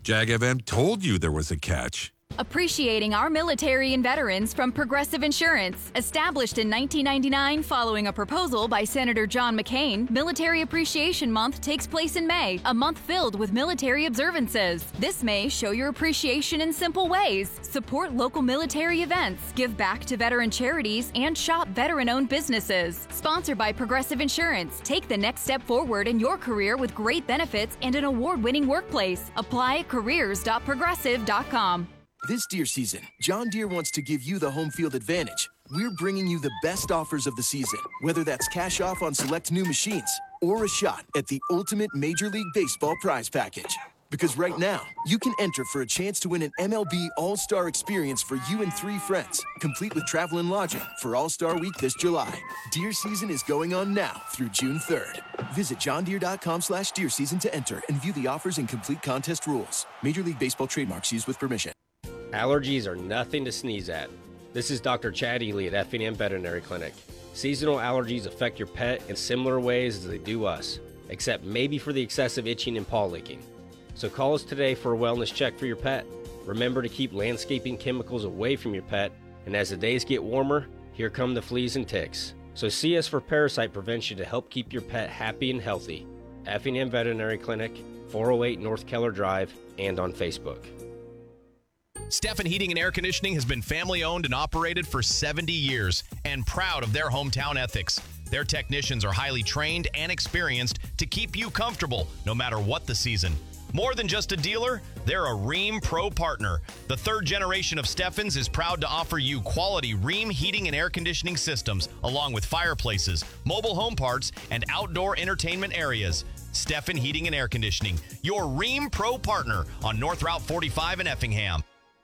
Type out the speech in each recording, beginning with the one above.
Jag FM told you there was a catch. Appreciating our military and veterans from Progressive Insurance. Established in 1999 following a proposal by Senator John McCain, Military Appreciation Month takes place in May, a month filled with military observances. This May, show your appreciation in simple ways. Support local military events, give back to veteran charities, and shop veteran-owned businesses. Sponsored by Progressive Insurance. Take the next step forward in your career with great benefits and an award-winning workplace. Apply at careers.progressive.com. This deer season, John Deere wants to give you the home field advantage. We're bringing you the best offers of the season, whether that's cash off on select new machines or a shot at the ultimate Major League Baseball prize package. Because right now, you can enter for a chance to win an MLB All-Star experience for you and 3 friends, complete with travel and lodging for All-Star Week this July. Deer season is going on now through June 3rd. Visit johndeere.com/deer season to enter and view the offers and complete contest rules. Major League Baseball trademarks used with permission. Allergies are nothing to sneeze at. This is Dr. Chad Ely at Effingham Veterinary Clinic. Seasonal allergies affect your pet in similar ways as they do us, except maybe for the excessive itching and paw licking. So call us today for a wellness check for your pet. Remember to keep landscaping chemicals away from your pet, and as the days get warmer, here come the fleas and ticks. So see us for parasite prevention to help keep your pet happy and healthy. Effingham Veterinary Clinic, 408 North Keller Drive, and on Facebook. Steffen Heating and Air Conditioning has been family-owned and operated for 70 years and proud of their hometown ethics. Their technicians are highly trained and experienced to keep you comfortable no matter what the season. More than just a dealer, they're a Rheem Pro partner. The third generation of Steffens is proud to offer you quality Rheem heating and air conditioning systems, along with fireplaces, mobile home parts, and outdoor entertainment areas. Steffen Heating and Air Conditioning, your Rheem Pro partner on North Route 45 in Effingham.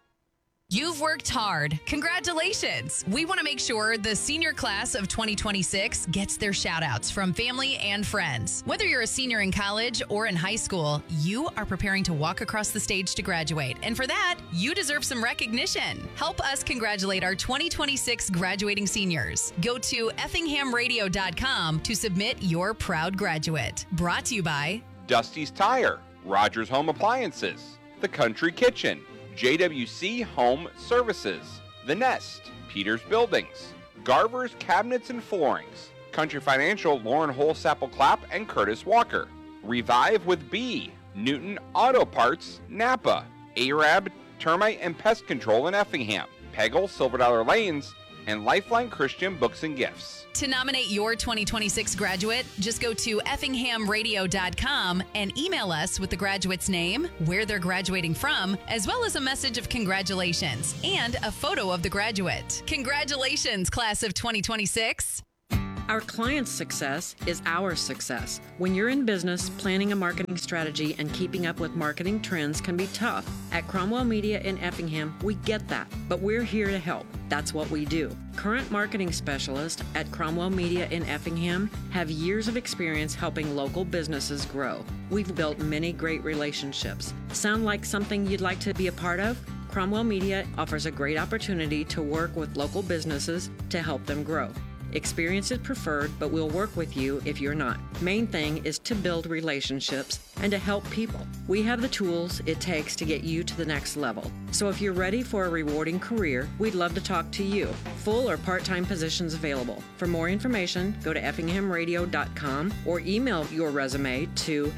You've worked hard. Congratulations. We want to make sure the senior class of 2026 gets their shout outs from family and friends. Whether you're a senior in college or in high school, you are preparing to walk across the stage to graduate. And for that, you deserve some recognition. Help us congratulate our 2026 graduating seniors. Go to effinghamradio.com to submit your proud graduate. Brought to you by Dusty's Tire, Rogers Home Appliances, The Country Kitchen, JWC Home Services, The Nest, Peters Buildings, Garver's Cabinets and Floorings, Country Financial, Lauren Holsapple Clapp and Curtis Walker, Revive with B, Newton Auto Parts, Napa, Arab Termite and Pest Control in Effingham, Peggle, Silver Dollar Lanes, and Lifeline Christian Books and Gifts. To nominate your 2026 graduate, just go to effinghamradio.com and email us with the graduate's name, where they're graduating from, as well as a message of congratulations and a photo of the graduate. Congratulations, class of 2026. Our client's success is our success. When you're in business, planning a marketing strategy and keeping up with marketing trends can be tough. At Cromwell Media in Effingham, we get that, but we're here to help. That's what we do. Current marketing specialists at Cromwell Media in Effingham have years of experience helping local businesses grow. We've built many great relationships. Sound like something you'd like to be a part of? Cromwell Media offers a great opportunity to work with local businesses to help them grow. Experience is preferred, but we'll work with you if you're not. Main thing is to build relationships and to help people. We have the tools it takes to get you to the next level. So if you're ready for a rewarding career, we'd love to talk to you. Full or part-time positions available. For more information, go to effinghamradio.com or email your resume to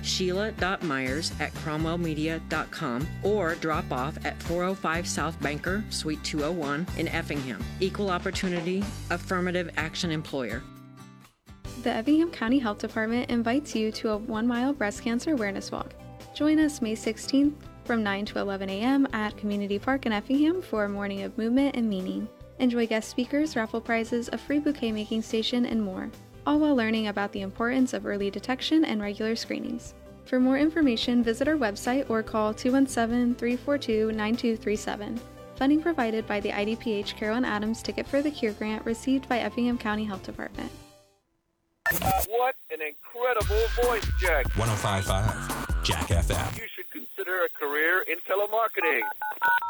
sheila.myers@cromwellmedia.com or drop off at 405 South Banker, Suite 201 in Effingham. Equal opportunity, affirmative action employer. The Effingham County Health Department invites you to a 1-mile breast cancer awareness walk. Join us May 16th from 9 to 11 a.m. at Community Park in Effingham for a morning of movement and meaning. Enjoy guest speakers, raffle prizes, a free bouquet making station, and more, all while learning about the importance of early detection and regular screenings. For more information, visit our website or call 217-342-9237. Funding provided by the IDPH Carolyn Adams Ticket for the Cure grant received by Effingham County Health Department. What an incredible voice, Jack. 105.5 Jack FM. You should consider a career in telemarketing.